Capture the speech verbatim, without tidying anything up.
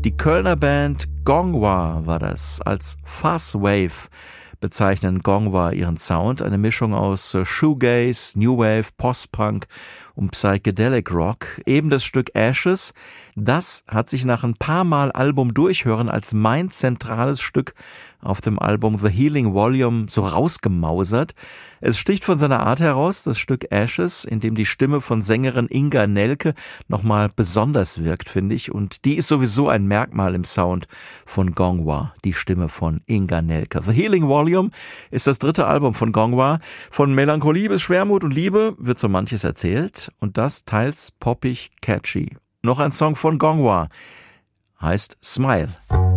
Die Kölner Band Gongwa war das. Als Fuzz Wave bezeichnen Gongwa ihren Sound, eine Mischung aus Shoegaze, New Wave, Post-Punk und Psychedelic Rock. Eben das Stück Ashes, das hat sich nach ein paar Mal Album durchhören als mein zentrales Stück auf dem Album The Healing Volume so rausgemausert. Es sticht von seiner Art heraus, das Stück Ashes, in dem die Stimme von Sängerin Inga Nelke nochmal besonders wirkt, finde ich. Und die ist sowieso ein Merkmal im Sound von Gongwa, die Stimme von Inga Nelke. The Healing Volume ist das dritte Album von Gongwa. Von Melancholie bis Schwermut und Liebe wird so manches erzählt. Und das teils poppig catchy. Noch ein Song von Gongwa heißt Smile.